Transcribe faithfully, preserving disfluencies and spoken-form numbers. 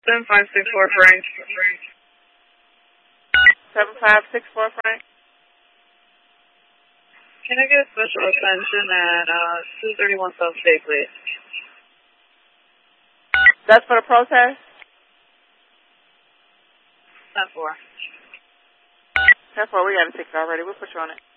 seven five six four, Frank. seven five six four, Frank. Can I get special attention at uh, two thirty-one South State, please? That's for the protest? ten four. ten four, we got a ticket already. We'll put you on it.